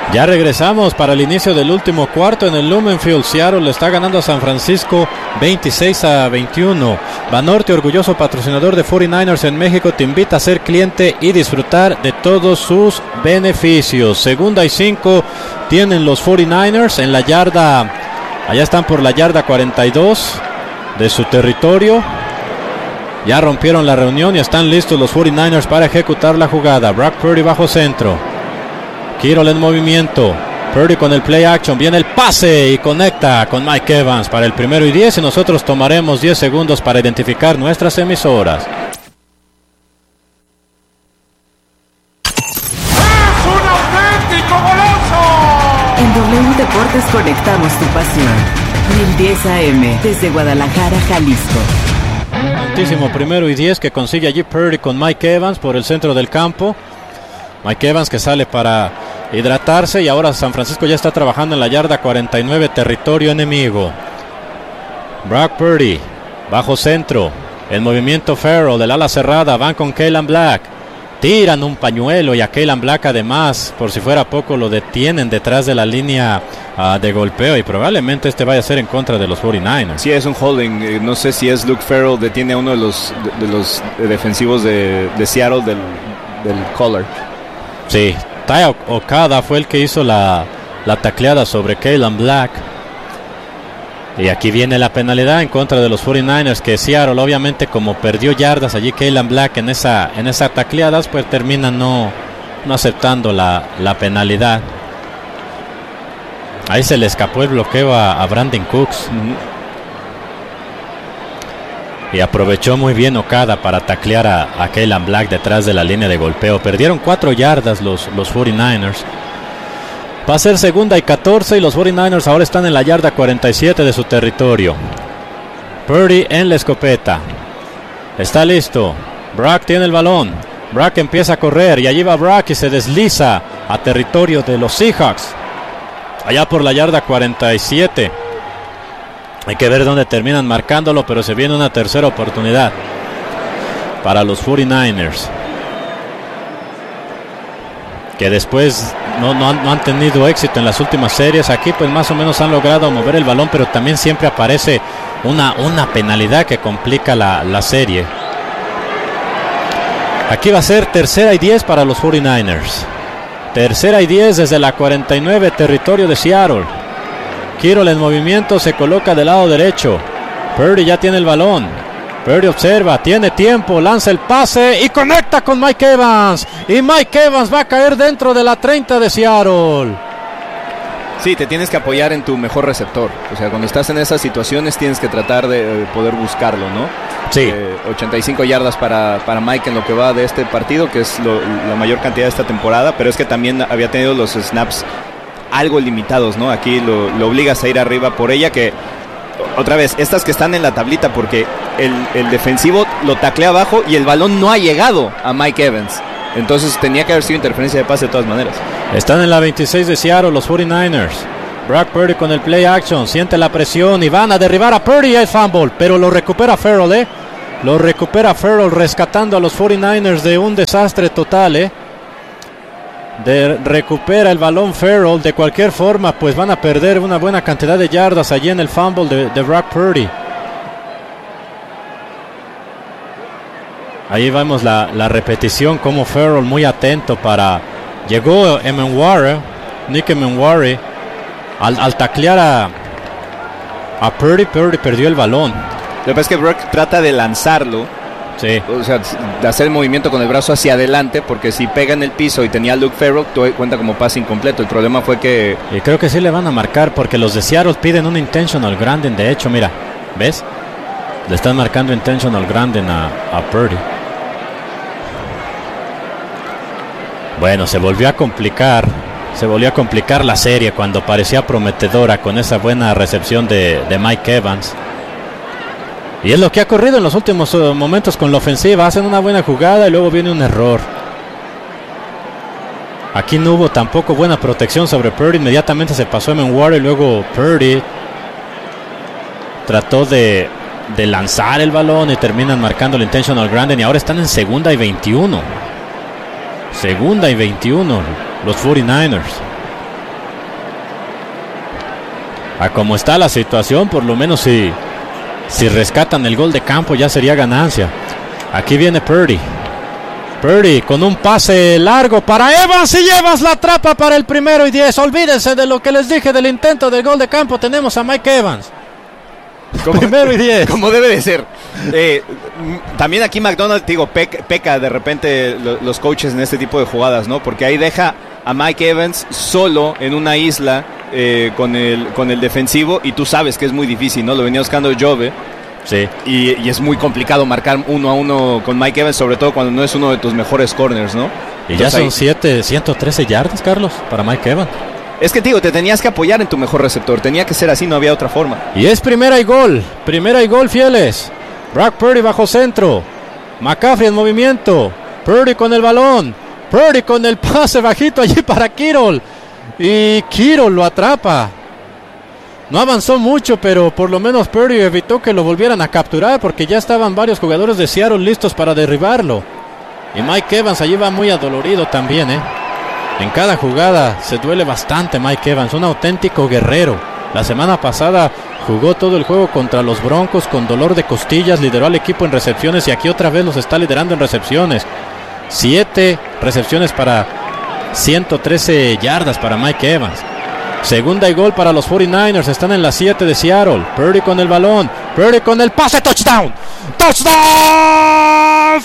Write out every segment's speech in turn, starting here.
Ya regresamos para el inicio del último cuarto en el Lumen Field. Seattle le está ganando a San Francisco 26-21. Banorte, orgulloso patrocinador de 49ers en México, te invita a ser cliente y disfrutar de todos sus beneficios. 2nd y 5 tienen los 49ers en la yarda. Allá están por la yarda 42 de su territorio. Ya rompieron la reunión y están listos los 49ers para ejecutar la jugada. Brock Purdy bajo centro. Kittle en movimiento. Purdy con el play action. Viene el pase y conecta con Mike Evans para el 1st y 10. Y nosotros tomaremos 10 segundos para identificar nuestras emisoras. ¡Es un auténtico golazo! En W Deportes conectamos tu pasión. 1010 AM desde Guadalajara, Jalisco. Altísimo 1st y 10 que consigue allí Purdy con Mike Evans por el centro del campo. Mike Evans que sale para hidratarse y ahora San Francisco ya está trabajando en la yarda 49, territorio enemigo. Brock Purdy, bajo centro, el movimiento Farrell del ala cerrada, van con Kalen Black, tiran un pañuelo y a Kalen Black además, por si fuera poco, lo detienen detrás de la línea de golpeo y probablemente este vaya a ser en contra de los 49ers. Sí, es un holding, no sé si es Luke Farrell, detiene a uno de los defensivos de Seattle del collar. Sí, Ty Okada fue el que hizo la tacleada sobre Kalen Black. Y aquí viene la penalidad en contra de los 49ers, que Seattle obviamente como perdió yardas allí Kalen Black en esa tacleadas, pues termina no aceptando la penalidad. Ahí se le escapó el bloqueo a Brandon Cooks. Y aprovechó muy bien Okada para taclear a Kalen Black detrás de la línea de golpeo. Perdieron 4 yardas los 49ers. Va a ser 2nd y 14 y los 49ers ahora están en la yarda 47 de su territorio. Purdy en la escopeta. Está listo. Brock tiene el balón. Brock empieza a correr y allí va Brock y se desliza a territorio de los Seahawks. Allá por la yarda 47. Hay que ver dónde terminan marcándolo, pero se viene una tercera oportunidad para los 49ers. Que después no han tenido éxito en las últimas series. Aquí pues más o menos han logrado mover el balón, pero también siempre aparece una penalidad que complica la serie. Aquí va a ser 3rd y 10 para los 49ers. 3rd y 10 desde la 49, territorio de Seattle. Kittle en movimiento, se coloca del lado derecho. Purdy ya tiene el balón. Purdy observa, tiene tiempo, lanza el pase y conecta con Mike Evans. Y Mike Evans va a caer dentro de la 30 de Seattle. Sí, te tienes que apoyar en tu mejor receptor. O sea, cuando estás en esas situaciones tienes que tratar de poder buscarlo, ¿no? Sí. 85 yardas para Mike en lo que va de este partido, que es la mayor cantidad de esta temporada, pero es que también había tenido los snaps algo limitados, ¿no? Aquí lo obligas a ir arriba por ella, que otra vez, estas que están en la tablita, porque el defensivo lo taclea abajo y el balón no ha llegado a Mike Evans. Entonces tenía que haber sido interferencia de pase de todas maneras. Están en la 26 de Seattle los 49ers. Brock Purdy con el play action, siente la presión y van a derribar a Purdy y el fumble, pero lo recupera Farrell, Lo recupera Farrell rescatando a los 49ers de un desastre total, recupera el balón Farrell. De cualquier forma, pues van a perder una buena cantidad de yardas allí en el fumble de Brock Purdy. Ahí vemos la repetición, como Farrell muy atento para... Llegó Nick Emenware al taclear a Purdy. Purdy perdió el balón. Lo que pasa es que Brock trata de lanzarlo. Sí. O sea, de hacer el movimiento con el brazo hacia adelante, porque si pega en el piso y tenía a Luke Farrell, cuenta como pase incompleto. El problema fue que... Y creo que sí le van a marcar, porque los de Seattle piden un intentional grounding. De hecho, mira, ¿ves? Le están marcando intentional grounding a Purdy. Bueno, se volvió a complicar la serie cuando parecía prometedora con esa buena recepción de Mike Evans. Y es lo que ha ocurrido en los últimos momentos con la ofensiva. Hacen una buena jugada y luego viene un error. Aquí no hubo tampoco buena protección sobre Purdy. Inmediatamente se pasó a Emenware y luego Purdy trató de lanzar el balón y terminan marcando el intentional grounding. Y ahora están en 2nd y 21. 2nd y 21 los 49ers. A como está la situación, por lo menos si rescatan el gol de campo ya sería ganancia. Aquí viene Purdy. Purdy con un pase largo para Evans y Evans la atrapa para el 1-10. Olvídense de lo que les dije del intento del gol de campo. Tenemos a Mike Evans. Como, 1-10. Como debe de ser. También aquí McDonald, digo, peca de repente los coaches en este tipo de jugadas, ¿no? Porque ahí deja a Mike Evans solo en una isla con el defensivo, y tú sabes que es muy difícil, ¿no? Lo venía buscando Jove. Sí. Y es muy complicado marcar 1-1 con Mike Evans, sobre todo cuando no es uno de tus mejores corners, ¿no? Y ya son 113 yardas, Carlos, para Mike Evans. Es que, tío, te tenías que apoyar en tu mejor receptor. Tenía que ser así, no había otra forma. Y es primera y gol, fieles. Brock Purdy bajo centro. McCaffrey en movimiento. Purdy con el balón. Purdy con el pase bajito allí para Kittle. Y Kittle lo atrapa. No avanzó mucho, pero por lo menos Purdy evitó que lo volvieran a capturar, porque ya estaban varios jugadores de Seattle listos para derribarlo. Y Mike Evans allí va muy adolorido también, En cada jugada se duele bastante Mike Evans, un auténtico guerrero. La semana pasada jugó todo el juego contra los Broncos con dolor de costillas, lideró al equipo en recepciones y aquí otra vez los está liderando en recepciones. 7 recepciones para 113 yardas para Mike Evans. Segunda y gol para los 49ers, están en la 7 de Seattle. Purdy con el balón, Purdy con el pase, touchdown. ¡Touchdown!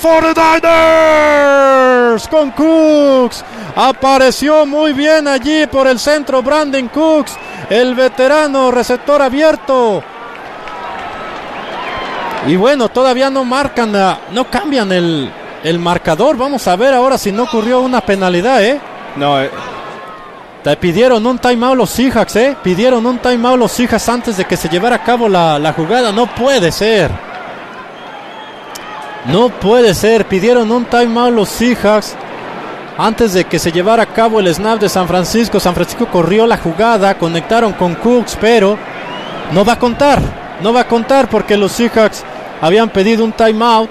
49ers con Cooks. Apareció muy bien allí por el centro Brandon Cooks, el veterano receptor abierto. Y bueno, todavía no cambian el marcador. Vamos a ver ahora si no ocurrió una penalidad, No, Te pidieron un timeout los Seahawks, Pidieron un timeout los Seahawks antes de que se llevara a cabo la jugada. No puede ser. No puede ser. Pidieron un timeout los Seahawks antes de que se llevara a cabo el snap de San Francisco. San Francisco corrió la jugada, conectaron con Cooks, pero no va a contar. No va a contar porque los Seahawks habían pedido un timeout.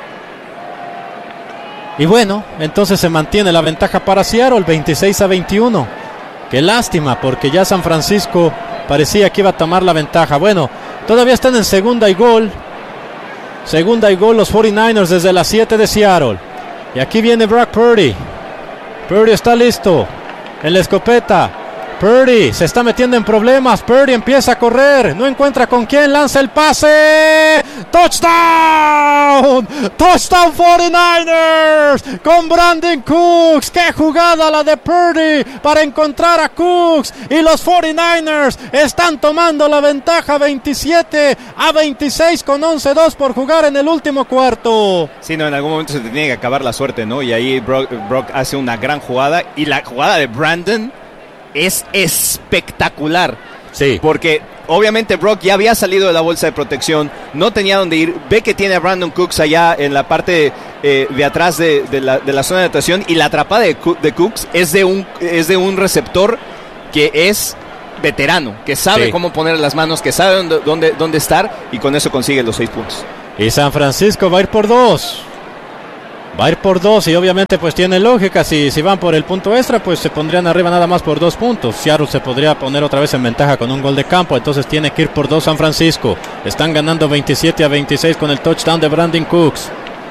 Y bueno, entonces se mantiene la ventaja para Seattle, 26-21. Qué lástima, porque ya San Francisco parecía que iba a tomar la ventaja. Bueno, todavía están en segunda y gol. Segunda y gol los 49ers desde la 7 de Seattle. Y aquí viene Brock Purdy. Purdy está listo en la escopeta. Purdy se está metiendo en problemas. Purdy empieza a correr. No encuentra con quién. Lanza el pase. ¡Touchdown! ¡Touchdown 49ers! Con Brandon Cooks. ¡Qué jugada la de Purdy para encontrar a Cooks! Y los 49ers están tomando la ventaja 27-26 con 11-2 por jugar en el último cuarto. Sí, no, en algún momento se tenía que acabar la suerte, ¿no? Y ahí Brock hace una gran jugada. Y la jugada de Brandon es espectacular. Sí. Porque obviamente Brock ya había salido de la bolsa de protección, no tenía dónde ir, ve que tiene a Brandon Cooks allá en la parte de atrás de la zona de anotación, y la atrapada de Cooks es de un receptor que es veterano, que sabe cómo poner las manos, que sabe dónde estar, y con eso consigue los 6 puntos. Y San Francisco va a ir por 2. Va a ir por 2 y obviamente pues tiene lógica. Si van por el punto extra, pues se pondrían arriba nada más por 2 puntos. Seattle se podría poner otra vez en ventaja con un gol de campo. Entonces tiene que ir por 2 San Francisco. Están ganando 27-26 con el touchdown de Brandon Cooks.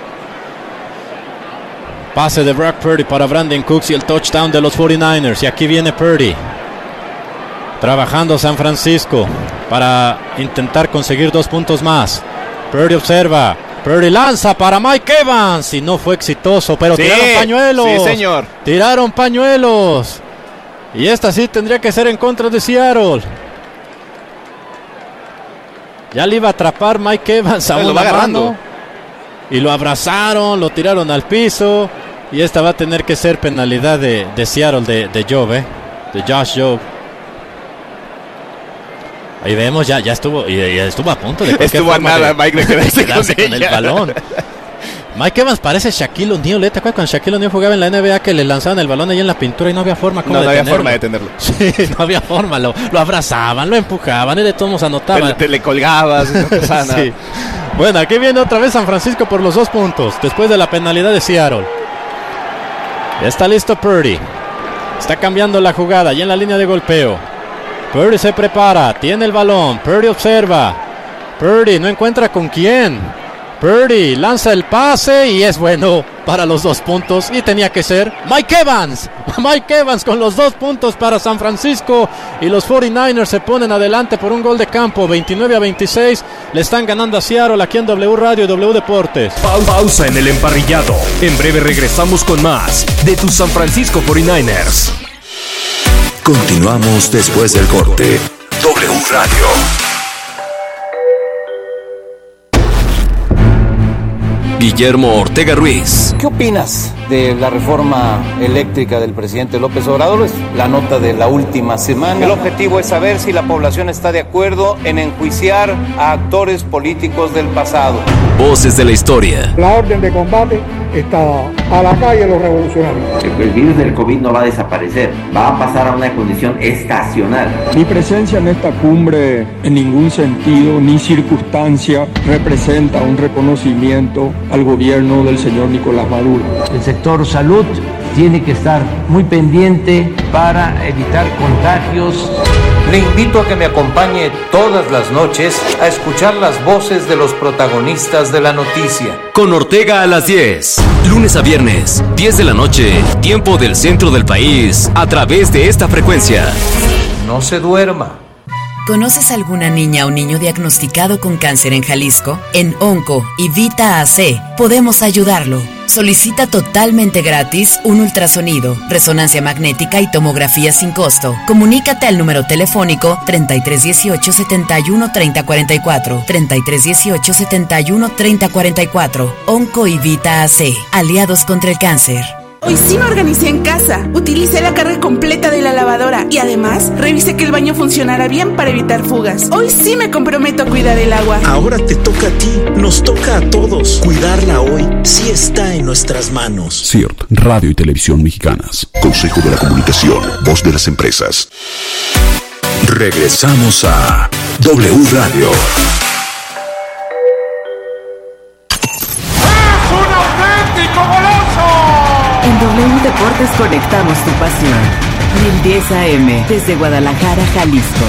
Pase de Brock Purdy para Brandon Cooks y el touchdown de los 49ers. Y aquí viene Purdy. Trabajando San Francisco para intentar conseguir 2 puntos más. Purdy observa. Purdy lanza para Mike Evans y no fue exitoso, pero tiraron pañuelos. Sí, señor. Tiraron pañuelos. Y esta sí tendría que ser en contra de Seattle. Ya le iba a atrapar Mike Evans a una mano. Y lo abrazaron, lo tiraron al piso. Y esta va a tener que ser penalidad de Seattle, de Josh Jobe. Ahí vemos, ya estuvo a punto de estuvo a nada Mike de quedarse con el balón. Mike Evans parece Shaquille O'Neal. ¿Te acuerdas cuando Shaquille O'Neal jugaba en la NBA que le lanzaban el balón ahí en la pintura y no había forma de detenerlo? Sí, no había forma, lo abrazaban, lo empujaban y de todos modos anotaban. Te le colgabas, no pasaba nada. Sí. Bueno, aquí viene otra vez San Francisco por los 2 puntos, después de la penalidad de Seattle. Ya está listo Purdy. Está cambiando la jugada, ya en la línea de golpeo. Purdy se prepara, tiene el balón, Purdy observa, Purdy no encuentra con quién, Purdy lanza el pase y es bueno para los 2 puntos y tenía que ser Mike Evans con los 2 puntos para San Francisco y los 49ers se ponen adelante por un gol de campo, 29-26, le están ganando a Seattle aquí en W Radio y W Deportes. Pausa en el emparrillado, en breve regresamos con más de tus San Francisco 49ers. Continuamos después del corte. W Radio. Guillermo Ortega Ruiz. ¿Qué opinas de la reforma eléctrica del presidente López Obrador? Es la nota de la última semana. El objetivo es saber si la población está de acuerdo en enjuiciar a actores políticos del pasado. Voces de la historia. La orden de combate está a la calle los revolucionarios. El virus del COVID no va a desaparecer, va a pasar a una condición estacional. Mi presencia en esta cumbre en ningún sentido ni circunstancia representa un reconocimiento al gobierno del señor Nicolás Maduro. El sector salud tiene que estar muy pendiente para evitar contagios. Le invito a que me acompañe todas las noches a escuchar las voces de los protagonistas de la noticia. Con Ortega a las 10, lunes a viernes, 10 de la noche, tiempo del centro del país, a través de esta frecuencia. No se duerma. ¿Conoces alguna niña o niño diagnosticado con cáncer en Jalisco? En Onco y Vita AC podemos ayudarlo. Solicita totalmente gratis un ultrasonido, resonancia magnética y tomografía sin costo. Comunícate al número telefónico 3318 71 30 44, 3318 71 30 44. Onco y Vita AC, aliados contra el cáncer. Hoy sí me organicé en casa, utilicé la carga completa de la lavadora y además revisé que el baño funcionara bien para evitar fugas. Hoy sí me comprometo a cuidar el agua. Ahora te toca a ti, nos toca a todos. Cuidarla hoy sí está en nuestras manos. CIRT, Radio y Televisión Mexicanas. Consejo de la Comunicación, voz de las empresas. Regresamos a W Radio. En W Deportes conectamos tu pasión. 1010 AM, desde Guadalajara, Jalisco.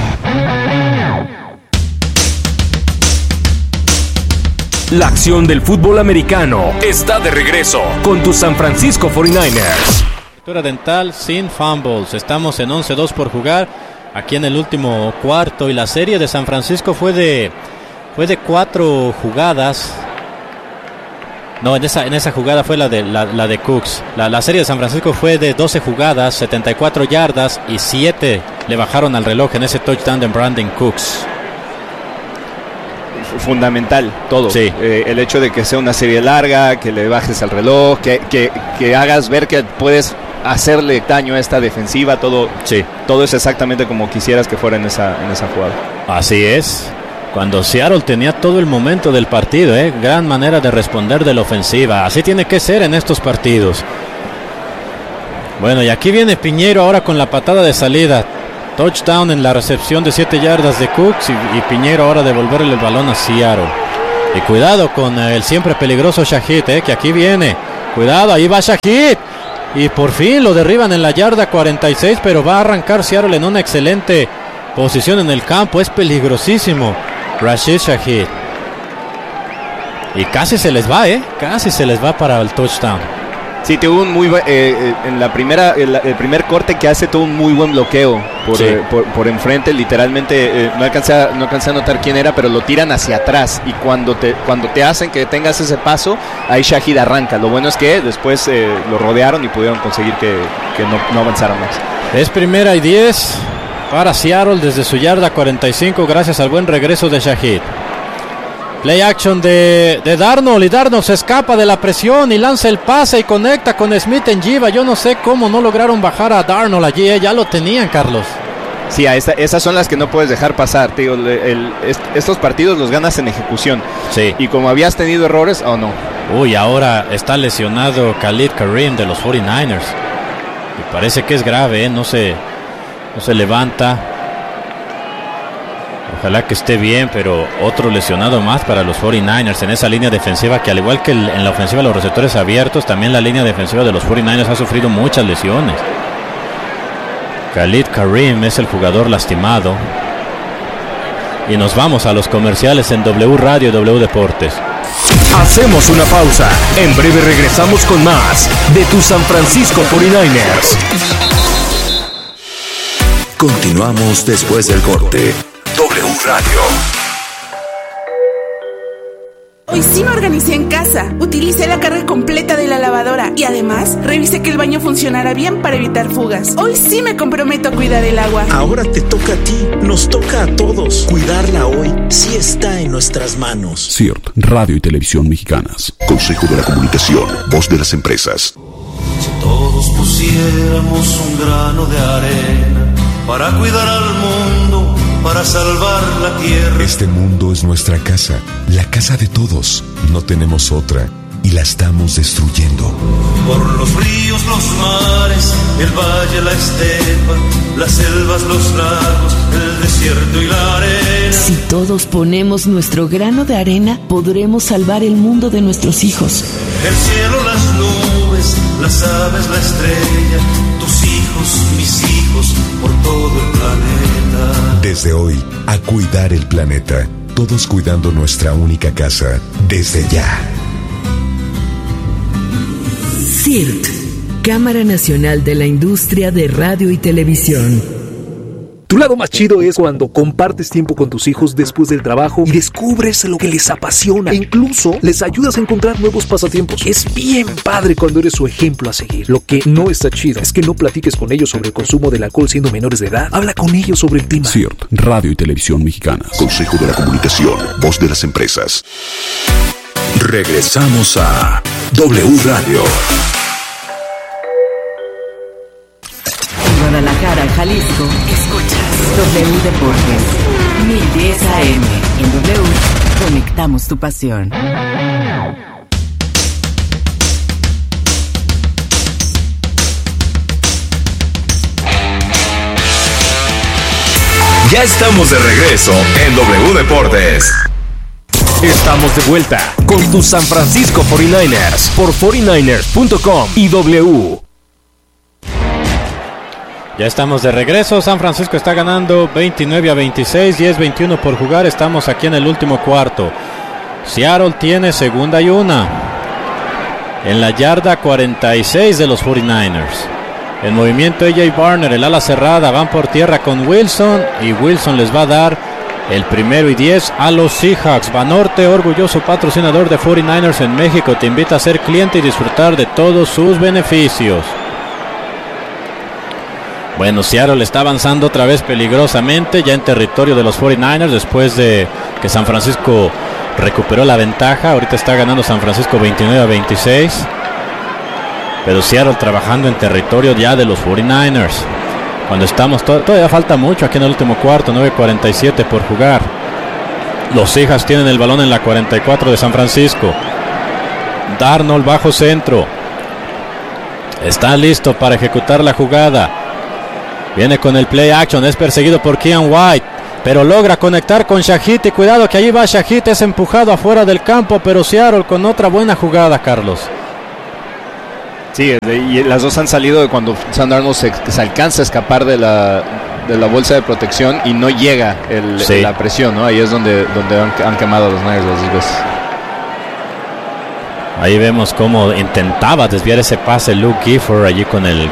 La acción del fútbol americano está de regreso con tus San Francisco 49ers. Cobertura dental sin fumbles. Estamos en 11-2 por jugar aquí en el último cuarto y la serie de San Francisco fue de 4 jugadas. No, en esa jugada fue la de Cooks. La serie de San Francisco fue de 12 jugadas, 74 yardas y 7 le bajaron al reloj en ese touchdown de Brandon Cooks. Fundamental todo. Sí. El hecho de que sea una serie larga, que le bajes al reloj, que hagas ver que puedes hacerle daño a esta defensiva, todo, sí. Todo es exactamente como quisieras que fuera en esa jugada. Así es. Cuando Seattle tenía todo el momento del partido, gran manera de responder de la ofensiva. Así tiene que ser en estos partidos. Bueno, y aquí viene Piñeiro ahora con la patada de salida. Touchdown en la recepción de 7 yardas de Cooks y Piñeiro ahora devolverle el balón a Seattle. Y cuidado con el siempre peligroso Shahid, que aquí viene. Cuidado, ahí va Shahid. Y por fin lo derriban en la yarda 46, pero va a arrancar Seattle en una excelente posición en el campo. Es peligrosísimo Rashid Shahid. Y casi se les va, casi se les va para el touchdown. Sí, tuvo un muy en la primera el primer corte que hace, tuvo un muy buen bloqueo por enfrente, literalmente no alcancé a notar quién era, pero lo tiran hacia atrás y cuando te hacen que tengas ese paso, ahí Shahid arranca. Lo bueno es que después lo rodearon y pudieron conseguir que no avanzaran más. Es 1st y 10 para Seattle desde su yarda 45 gracias al buen regreso de Shahid. Play action de Darnold y Darnold se escapa de la presión y lanza el pase y conecta con Smith en Jiva. Yo no sé cómo no lograron bajar a Darnold allí, ya lo tenían, Carlos. Sí, esas son las que no puedes dejar pasar, te digo, estos partidos los ganas en ejecución. Sí. Y como habías tenido errores, no. Uy, ahora está lesionado Khalid Kareem de los 49ers. Y parece que es grave, no se levanta. Ojalá que esté bien, pero otro lesionado más para los 49ers en esa línea defensiva, que al igual que en la ofensiva los receptores abiertos, también la línea defensiva de los 49ers ha sufrido muchas lesiones. Khalid Karim es el jugador lastimado. Y nos vamos a los comerciales en W Radio y W Deportes. Hacemos una pausa. En breve regresamos con más de tus San Francisco 49ers. Continuamos después del corte. W Radio. Hoy sí me organicé en casa. Utilicé la carga completa de la lavadora y además revisé que el baño funcionara bien para evitar fugas. Hoy sí me comprometo a cuidar el agua. Ahora te toca a ti, nos toca a todos. Cuidarla hoy sí está en nuestras manos. CIRT, Radio y Televisión Mexicanas. Consejo de la Comunicación, voz de las empresas. Si todos pusiéramos un grano de arena para cuidar al mundo, para salvar la tierra. Este mundo es nuestra casa, la casa de todos. No tenemos otra y la estamos destruyendo. Por los ríos, los mares, el valle, la estepa, las selvas, los lagos, el desierto y la arena. Si todos ponemos nuestro grano de arena, podremos salvar el mundo de nuestros hijos. El cielo, las nubes, las aves, la estrella, tus hijos, mis hijos, por todo el planeta. Desde hoy, a cuidar el planeta. Todos cuidando nuestra única casa. Desde ya. CIRT, Cámara Nacional de la Industria de Radio y Televisión. Tu lado más chido es cuando compartes tiempo con tus hijos después del trabajo y descubres lo que les apasiona e incluso les ayudas a encontrar nuevos pasatiempos. Es bien padre cuando eres su ejemplo a seguir. Lo que no está chido es que no platiques con ellos sobre el consumo del alcohol siendo menores de edad. Habla con ellos sobre el tema. CIRT, Radio y Televisión Mexicanas. Consejo de la Comunicación, voz de las empresas. Regresamos a W Radio. Guadalajara, Jalisco, escuchas W Deportes, 1010 AM. En W, conectamos tu pasión. Ya estamos de regreso en W Deportes. Estamos de vuelta con tus San Francisco 49ers por 49ers.com y W. Ya estamos de regreso. San Francisco está ganando 29-26, 10-21 por jugar. Estamos aquí en el último cuarto. Seattle tiene 2ª y 1 en la yarda 46 de los 49ers. En movimiento AJ Barner, el ala cerrada, van por tierra con Wilson y Wilson les va a dar el 1º y 10 a los Seahawks. Banorte, orgulloso patrocinador de 49ers en México, te invita a ser cliente y disfrutar de todos sus beneficios. Bueno, Seattle está avanzando otra vez peligrosamente, ya en territorio de los 49ers, después de que San Francisco recuperó la ventaja. Ahorita está ganando San Francisco 29-26. Pero Seattle trabajando en territorio ya de los 49ers. Cuando estamos, todavía falta mucho aquí en el último cuarto, 9:47 por jugar. Los Seahawks tienen el balón en la 44 de San Francisco. Darnold bajo centro. Está listo para ejecutar la jugada. Viene con el play action, es perseguido por Keon White, pero logra conectar con Shahid. Y cuidado que allí va Shahid, es empujado afuera del campo, pero Seattle con otra buena jugada, Carlos. Sí, y las dos han salido de cuando Sam Darnold se alcanza a escapar de la bolsa de protección y no llega la presión, ¿no? Ahí es donde han quemado a los Niners las dos veces. Ahí vemos cómo intentaba desviar ese pase Luke Gifford allí con el